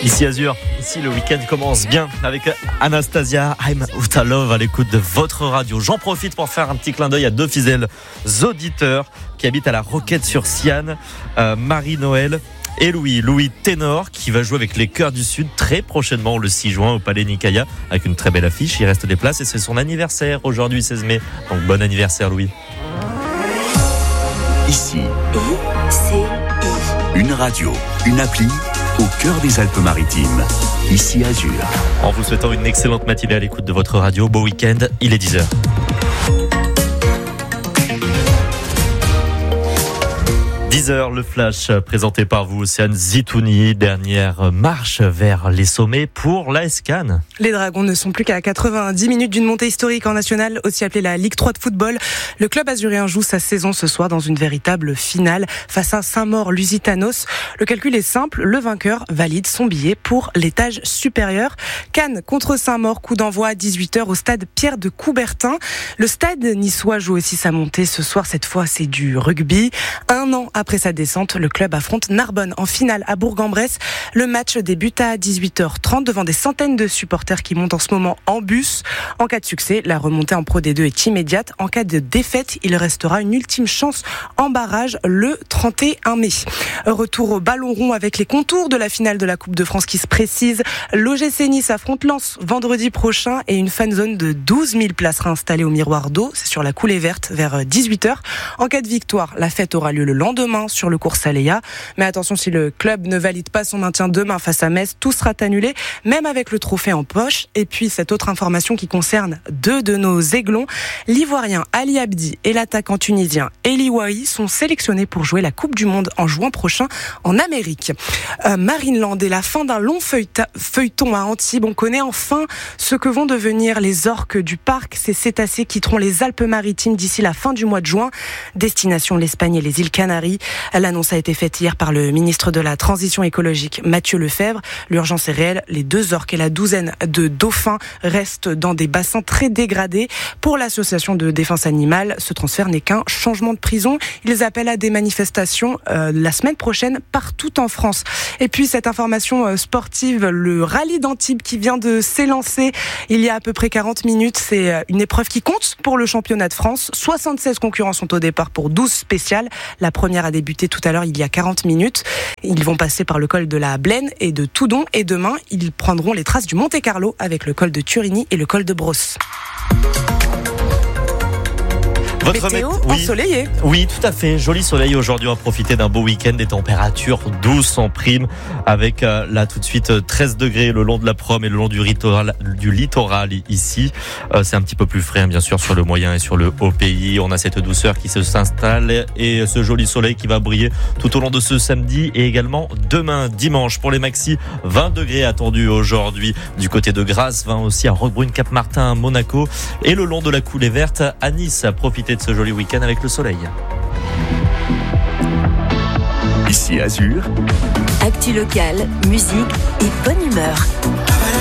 Ici Azur, ici le week-end commence bien avec Anastasia, I'm Outta Love à l'écoute de votre radio. J'en profite pour faire un petit clin d'œil à deux fidèles auditeurs qui habitent à la Roquette-sur-Siane, Marie-Noël et Louis Ténor qui va jouer avec les Chœurs du Sud très prochainement le 6 juin au Palais Nicaïa avec une très belle affiche. Il reste des places et c'est son anniversaire aujourd'hui 16 mai. Donc bon anniversaire Louis. Ici, une radio, une appli au cœur des Alpes-Maritimes. Ici Azur. En vous souhaitant une excellente matinée à l'écoute de votre radio, beau week-end, il est 10h. 10h, le flash présenté par vous, Océane Zitouni. Dernière marche vers les sommets pour l'AS Cannes. Les Dragons ne sont plus qu'à 90 minutes d'une montée historique en nationale, aussi appelée la Ligue 3 de football. Le club azuréen joue sa saison ce soir dans une véritable finale face à Saint-Maur-Lusitanos. Le calcul est simple, le vainqueur valide son billet pour l'étage supérieur. Cannes contre Saint-Maur, coup d'envoi à 18h au stade Pierre de Coubertin. Le stade niçois joue aussi sa montée ce soir, cette fois c'est du rugby. Un an après sa descente, le club affronte Narbonne en finale à Bourg-en-Bresse. Le match débute à 18h30 devant des centaines de supporters qui montent en ce moment en bus. En cas de succès, la remontée en Pro D2 est immédiate. En cas de défaite, il restera une ultime chance en barrage le 31 mai. Retour au ballon rond avec les contours de la finale de la Coupe de France qui se précisent. L'OGC Nice affronte Lens vendredi prochain et une fanzone de 12 000 places sera installée au Miroir d'Eau. C'est sur la coulée verte vers 18h. En cas de victoire, la fête aura lieu le lendemain sur le cours Saléa. Mais attention, si le club ne valide pas son maintien demain face à Metz, tout sera annulé, même avec le trophée en poche. Et puis, cette autre information qui concerne deux de nos aiglons, l'Ivoirien Ali Abdi et l'attaquant tunisien Eli Wahi sont sélectionnés pour jouer la Coupe du Monde en juin prochain en Amérique. Marineland et la fin d'un long feuilleton à Antibes. On connaît enfin ce que vont devenir les orques du parc. Ces cétacés quitteront les Alpes-Maritimes d'ici la fin du mois de juin. Destination l'Espagne et les îles Canaries. L'annonce a été faite hier par le ministre de la Transition écologique, Mathieu Lefebvre. L'urgence est réelle. Les deux orques et la douzaine de dauphins restent dans des bassins très dégradés. Pour l'association de défense animale, ce transfert n'est qu'un changement de prison. Ils appellent à des manifestations la semaine prochaine partout en France. Et puis cette information sportive, le rallye d'Antibes qui vient de s'élancer il y a à peu près 40 minutes. C'est une épreuve qui compte pour le championnat de France. 76 concurrents sont au départ pour 12 spéciales. La première a débuté tout à l'heure il y a 40 minutes. Ils vont passer par le col de la Blaine et de Toudon et demain ils prendront les traces du Monte Carlo avec le col de Turini et le col de Brosse. Votre météo ensoleillée. Oui, tout à fait. Joli soleil aujourd'hui. On va profiter d'un beau week-end, des températures douces en prime avec là tout de suite 13 degrés le long de la Prom et le long du littoral ici. C'est un petit peu plus frais bien sûr sur le moyen et sur le haut pays. On a cette douceur qui s'installe et ce joli soleil qui va briller tout au long de ce samedi et également demain dimanche. Pour les maxis, 20 degrés attendus aujourd'hui du côté de Grasse, 20 aussi à Roquebrune, Cap-Martin, Monaco et le long de la coulée verte à Nice. Profitez de ce joli week-end avec le soleil. Ici Azur. Actu locale, musique et bonne humeur.